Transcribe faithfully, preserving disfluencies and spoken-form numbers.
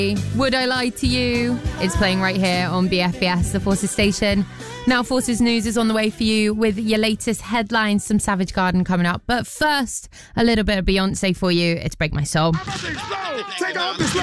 Would I Lie to You? It's playing right here on B F B S, the Forces station. Now Forces News is on the way for you with your latest headlines, some Savage Garden coming up. But first, a little bit of Beyonce for you. It's Break My Soul. Take out this